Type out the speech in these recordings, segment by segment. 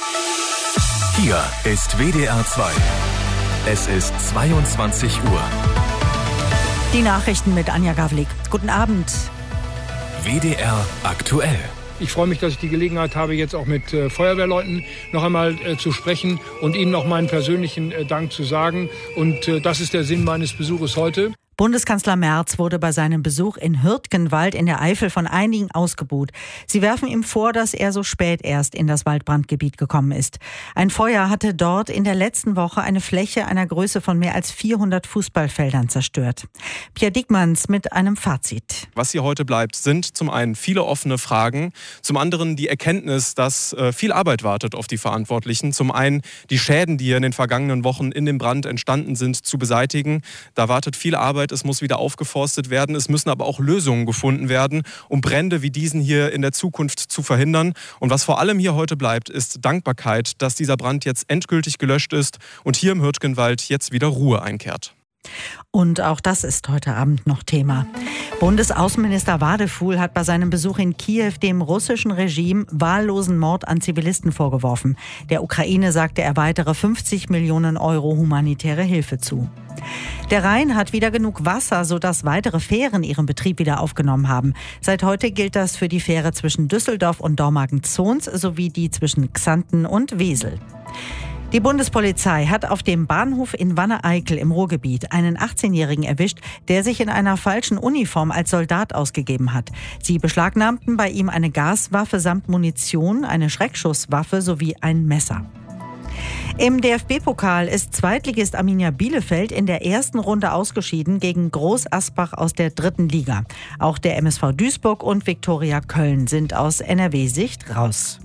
Hier ist WDR 2. Es ist 22 Uhr. Die Nachrichten mit Anja Gavlik. Guten Abend. WDR aktuell. Ich freue mich, dass ich die Gelegenheit habe, jetzt auch mit Feuerwehrleuten noch einmal zu sprechen und ihnen noch meinen persönlichen Dank zu sagen. Und das ist der Sinn meines Besuches heute. Bundeskanzler Merz wurde bei seinem Besuch in Hürtgenwald in der Eifel von einigen ausgebuht. Sie werfen ihm vor, dass er so spät erst in das Waldbrandgebiet gekommen ist. Ein Feuer hatte dort in der letzten Woche eine Fläche einer Größe von mehr als 400 Fußballfeldern zerstört. Pierre Diekmanns mit einem Fazit. Was hier heute bleibt, sind zum einen viele offene Fragen, zum anderen die Erkenntnis, dass viel Arbeit wartet auf die Verantwortlichen. Zum einen die Schäden, die hier in den vergangenen Wochen in dem Brand entstanden sind, zu beseitigen. Da wartet viel Arbeit. Es muss wieder aufgeforstet werden. Es müssen aber auch Lösungen gefunden werden, um Brände wie diesen hier in der Zukunft zu verhindern. Und was vor allem hier heute bleibt, ist Dankbarkeit, dass dieser Brand jetzt endgültig gelöscht ist und hier im Hürtgenwald jetzt wieder Ruhe einkehrt. Und auch das ist heute Abend noch Thema. Bundesaußenminister Wadefuhl hat bei seinem Besuch in Kiew dem russischen Regime wahllosen Mord an Zivilisten vorgeworfen. Der Ukraine sagte er weitere 50 Millionen Euro humanitäre Hilfe zu. Der Rhein hat wieder genug Wasser, sodass weitere Fähren ihren Betrieb wieder aufgenommen haben. Seit heute gilt das für die Fähre zwischen Düsseldorf und Dormagen-Zons sowie die zwischen Xanten und Wesel. Die Bundespolizei hat auf dem Bahnhof in Wanne-Eickel im Ruhrgebiet einen 18-Jährigen erwischt, der sich in einer falschen Uniform als Soldat ausgegeben hat. Sie beschlagnahmten bei ihm eine Gaswaffe samt Munition, eine Schreckschusswaffe sowie ein Messer. Im DFB-Pokal ist Zweitligist Arminia Bielefeld in der ersten Runde ausgeschieden gegen Groß Asbach aus der 3. Liga. Auch der MSV Duisburg und Viktoria Köln sind aus NRW-Sicht raus.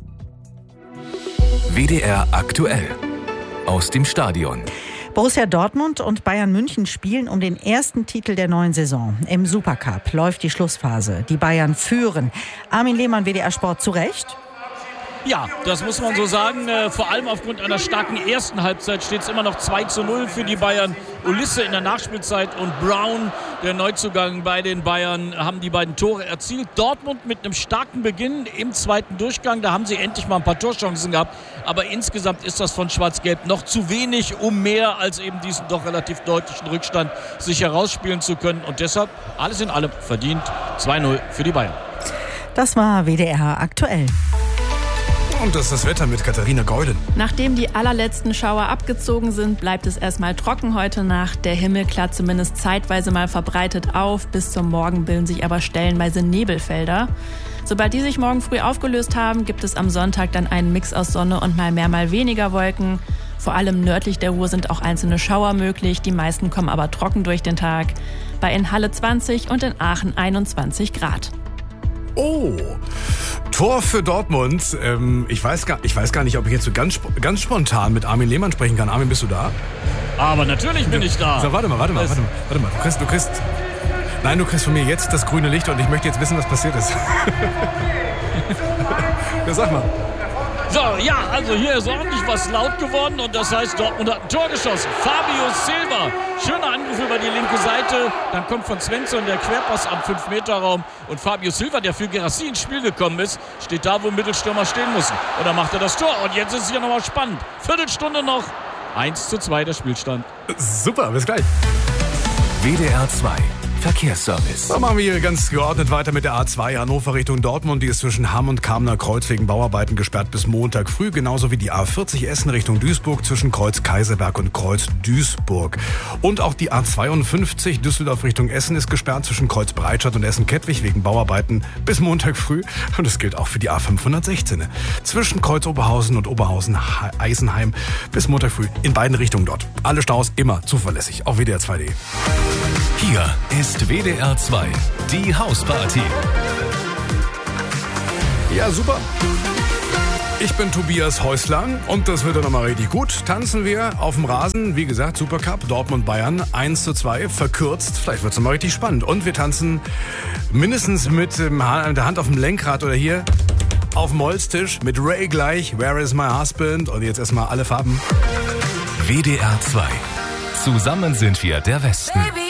WDR aktuell. Aus dem Stadion. Borussia Dortmund und Bayern München spielen um den ersten Titel der neuen Saison. Im Supercup läuft die Schlussphase. Die Bayern führen. Armin Lehmann, WDR Sport, zu Recht? Ja, das muss man so sagen. Vor allem aufgrund einer starken ersten Halbzeit steht es immer noch 2:0 für die Bayern. Ulisse in der Nachspielzeit und Brown, der Neuzugang bei den Bayern, haben die beiden Tore erzielt. Dortmund mit einem starken Beginn im zweiten Durchgang. Da haben sie endlich mal ein paar Torchancen gehabt. Aber insgesamt ist das von Schwarz-Gelb noch zu wenig, um mehr als eben diesen doch relativ deutlichen Rückstand sich herausspielen zu können. Und deshalb alles in allem verdient 2:0 für die Bayern. Das war WDR aktuell. Und das ist das Wetter mit Katharina Geuden. Nachdem die allerletzten Schauer abgezogen sind, bleibt es erstmal trocken heute Nacht. Der Himmel klart zumindest zeitweise mal verbreitet auf. Bis zum Morgen bilden sich aber stellenweise Nebelfelder. Sobald die sich morgen früh aufgelöst haben, gibt es am Sonntag dann einen Mix aus Sonne und mal mehr, mal weniger Wolken. Vor allem nördlich der Ruhr sind auch einzelne Schauer möglich. Die meisten kommen aber trocken durch den Tag. Bei in Halle 20 und in Aachen 21 Grad. Oh, Tor für Dortmund. Ich weiß gar nicht, ob ich jetzt so ganz spontan mit Armin Lehmann sprechen kann. Armin, bist du da? Aber natürlich bin ich da. So, warte mal. Du kriegst von mir jetzt das grüne Licht und ich möchte jetzt wissen, was passiert ist. Ja, sag mal. So, ja, also hier ist ordentlich was laut geworden und das heißt, Dortmund hat ein Tor geschossen. Fabio Silva, schöner Angriff über die linke Seite, dann kommt von Svensson der Querpass am 5-Meter-Raum und Fabio Silva, der für Guirassy ins Spiel gekommen ist, steht da, wo Mittelstürmer stehen müssen. Und dann macht er das Tor und jetzt ist es hier nochmal spannend. Viertelstunde noch, 1:2 der Spielstand. Super, bis gleich. WDR 2. Verkehrsservice. Dann machen wir hier ganz geordnet weiter mit der A2 Hannover Richtung Dortmund. Die ist zwischen Hamm und Kamener Kreuz wegen Bauarbeiten gesperrt bis Montag früh. Genauso wie die A40 Essen Richtung Duisburg zwischen Kreuz Kaiserberg und Kreuz Duisburg. Und auch die A52 Düsseldorf Richtung Essen ist gesperrt zwischen Kreuz Breitscheid und Essen-Kettwig wegen Bauarbeiten bis Montag früh. Und das gilt auch für die A516 zwischen Kreuz Oberhausen und Oberhausen-Eisenheim bis Montag früh in beiden Richtungen dort. Alle Staus immer zuverlässig auf WDR2.de. Hier ist WDR 2, die Hausparty. Ja, super. Ich bin Tobias Häusler und das wird dann nochmal richtig gut. Tanzen wir auf dem Rasen, wie gesagt, Supercup, Dortmund-Bayern, 1:2, verkürzt. Vielleicht wird es nochmal richtig spannend. Und wir tanzen mindestens mit der Hand auf dem Lenkrad oder hier auf dem Holztisch mit Ray gleich, Where is my husband? Und jetzt erstmal alle Farben. WDR 2. Zusammen sind wir der Westen. Baby.